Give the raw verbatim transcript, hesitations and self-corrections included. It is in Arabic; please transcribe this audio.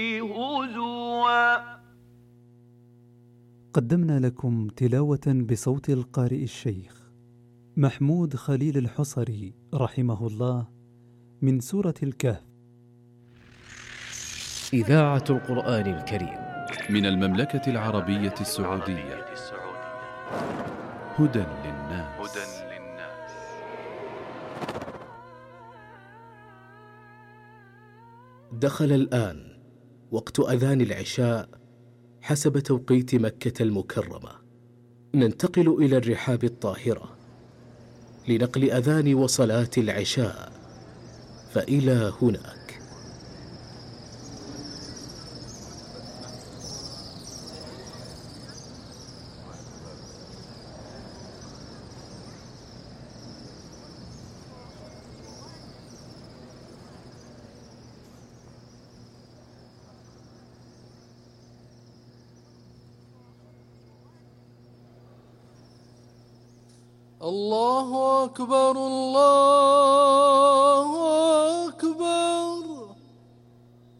هزوا. قدمنا لكم تلاوة بصوت القارئ الشيخ محمود خليل الحصري رحمه الله من سورة الكهف. إذاعة القرآن الكريم من المملكة العربية السعودية. هدى للناس. دخل الآن وقت أذان العشاء حسب توقيت مكة المكرمة. ننتقل إلى الرحاب الطاهرة لنقل أذان وصلاة العشاء، فإلى هناك. الله أكبر الله